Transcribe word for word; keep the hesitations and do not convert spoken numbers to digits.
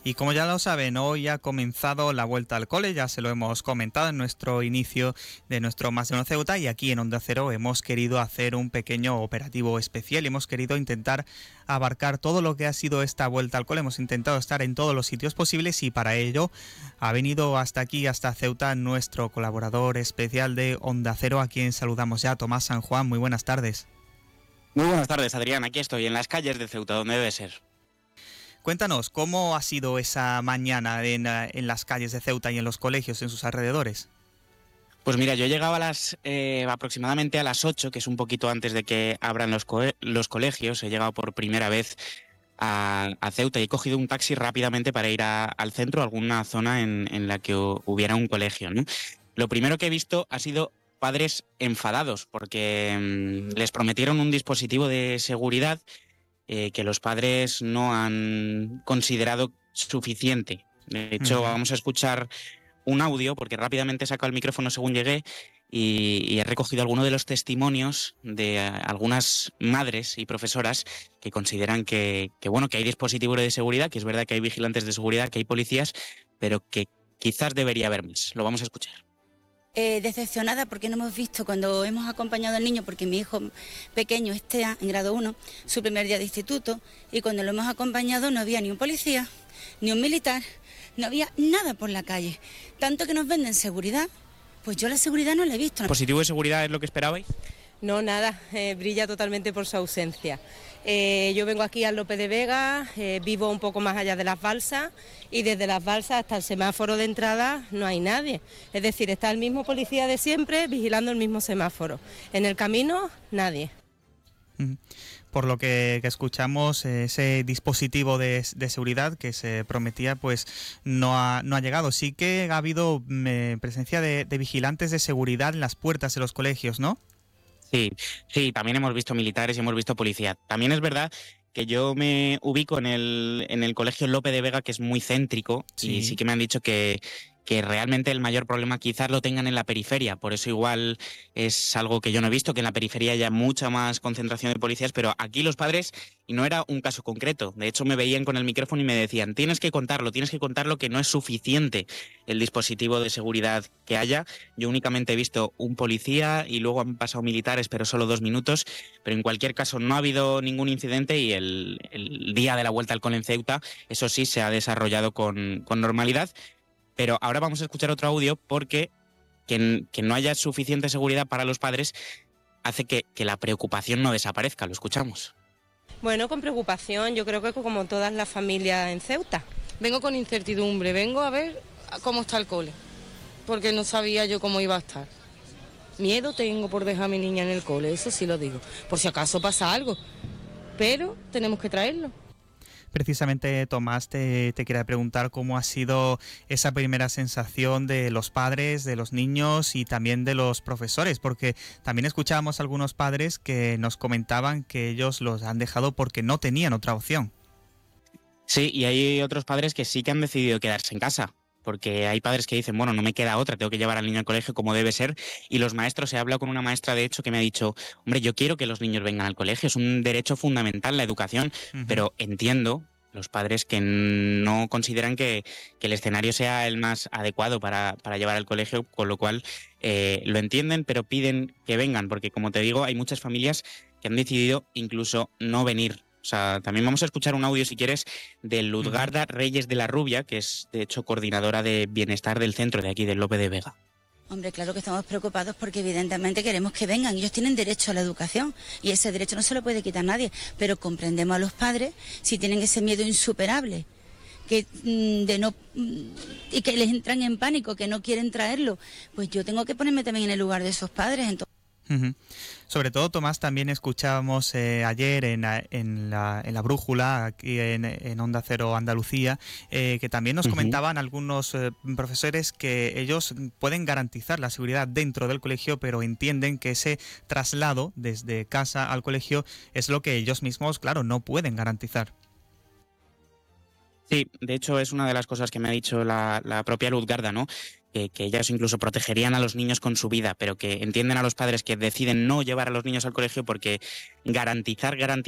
Y como ya lo saben, hoy ha comenzado la vuelta al cole, ya se lo hemos comentado en nuestro inicio de nuestro Más de Uno Ceuta, y aquí en Onda Cero hemos querido hacer un pequeño operativo especial y hemos querido intentar abarcar todo lo que ha sido esta vuelta al cole. Hemos intentado estar en todos los sitios posibles y para ello ha venido hasta aquí, hasta Ceuta, nuestro colaborador especial de Onda Cero, a quien saludamos ya, Tomás San Juan. Muy buenas tardes. Muy buenas tardes, Adrián. Aquí estoy, en las calles de Ceuta, donde debe ser. Cuéntanos, ¿cómo ha sido esa mañana en, en las calles de Ceuta y en los colegios, en sus alrededores? Pues mira, yo llegaba a las eh, aproximadamente a las ocho, que es un poquito antes de que abran los, co- los colegios. He llegado por primera vez a, a Ceuta y he cogido un taxi rápidamente para ir a- al centro, a alguna zona en, en la que hu- hubiera un colegio, ¿no? Lo primero que he visto ha sido padres enfadados porque mmm, les prometieron un dispositivo de seguridad eh, que los padres no han considerado suficiente. De hecho, Uh-huh. vamos a escuchar un audio, porque rápidamente he sacado el micrófono según llegué y, y he recogido algunos de los testimonios de uh, algunas madres y profesoras que consideran que, que, bueno, que hay dispositivos de seguridad, que es verdad que hay vigilantes de seguridad, que hay policías, pero que quizás debería haber más. Lo vamos a escuchar. Eh, decepcionada porque no hemos visto cuando hemos acompañado al niño, porque mi hijo pequeño está en grado uno, su primer día de instituto, y cuando lo hemos acompañado no había ni un policía, ni un militar, no había nada por la calle. Tanto que nos venden seguridad, pues yo la seguridad no la he visto. ¿Dispositivo de seguridad es lo que esperabais? No, nada, eh, brilla totalmente por su ausencia. Eh, yo vengo aquí al Lope de Vega, eh, vivo un poco más allá de las balsas y desde las balsas hasta el semáforo de entrada no hay nadie. Es decir, está el mismo policía de siempre vigilando el mismo semáforo. En el camino, nadie. Por lo que, que escuchamos, ese dispositivo de, de seguridad que se prometía pues no ha, no ha llegado. Sí que ha habido eh, presencia de, de vigilantes de seguridad en las puertas de los colegios, ¿no? Sí, sí, también hemos visto militares y hemos visto policía. También es verdad que yo me ubico en el, en el colegio Lope de Vega, que es muy céntrico, sí. Y sí que me han dicho que, que realmente el mayor problema quizás lo tengan en la periferia. Por eso igual es algo que yo no he visto, que en la periferia haya mucha más concentración de policías, pero aquí los padres, y no era un caso concreto, de hecho me veían con el micrófono y me decían, tienes que contarlo, tienes que contarlo, que no es suficiente el dispositivo de seguridad que haya. Yo únicamente he visto un policía y luego han pasado militares, pero solo dos minutos, pero en cualquier caso no ha habido ningún incidente y el, el día de la vuelta al cole en Ceuta, eso sí, se ha desarrollado con, con normalidad. Pero ahora vamos a escuchar otro audio porque que, que no haya suficiente seguridad para los padres hace que, que la preocupación no desaparezca. Lo escuchamos. Bueno, con preocupación, yo creo que como todas las familias en Ceuta. Vengo con incertidumbre, vengo a ver cómo está el cole, porque no sabía yo cómo iba a estar. Miedo tengo por dejar a mi niña en el cole, eso sí lo digo, por si acaso pasa algo, pero tenemos que traerlo. Precisamente, Tomás, te, te quería preguntar cómo ha sido esa primera sensación de los padres, de los niños y también de los profesores, porque también escuchábamos a algunos padres que nos comentaban que ellos los han dejado porque no tenían otra opción. Sí, y hay otros padres que sí que han decidido quedarse en casa, porque hay padres que dicen, bueno, no me queda otra, tengo que llevar al niño al colegio como debe ser, y los maestros, he hablado con una maestra de hecho que me ha dicho, hombre, yo quiero que los niños vengan al colegio, es un derecho fundamental la educación, uh-huh. Pero entiendo los padres que no consideran que, que el escenario sea el más adecuado para, para llevar al colegio, con lo cual eh, lo entienden, pero piden que vengan, porque como te digo, hay muchas familias que han decidido incluso no venir. O sea, también vamos a escuchar un audio, si quieres, de Luzgarda Reyes de la Rubia, que es, de hecho, coordinadora de bienestar del centro de aquí, del Lope de Vega. Hombre, claro que estamos preocupados porque evidentemente queremos que vengan. Ellos tienen derecho a la educación y ese derecho no se lo puede quitar nadie. Pero comprendemos a los padres si tienen ese miedo insuperable que de no y que les entran en pánico, que no quieren traerlo. Pues yo tengo que ponerme también en el lugar de esos padres. Entonces, Uh-huh. Sobre todo, Tomás, también escuchábamos eh, ayer en, en, la, en la Brújula, aquí en, en Onda Cero Andalucía, eh, que también nos uh-huh. comentaban algunos eh, profesores que ellos pueden garantizar la seguridad dentro del colegio, pero entienden que ese traslado desde casa al colegio es lo que ellos mismos, claro, no pueden garantizar. Sí, de hecho es una de las cosas que me ha dicho la, la propia Luzgarda, ¿no? Que, que ellas incluso protegerían a los niños con su vida, pero que entienden a los padres que deciden no llevar a los niños al colegio porque garantizar, garantizar